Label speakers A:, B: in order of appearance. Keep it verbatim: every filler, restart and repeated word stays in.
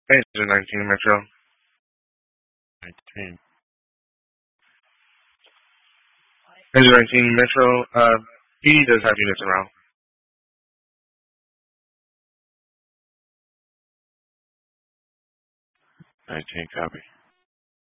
A: Engine nineteen Metro.
B: nineteen.
A: Engine nineteen Metro, uh, P D does have units around.
B: nineteen, copy.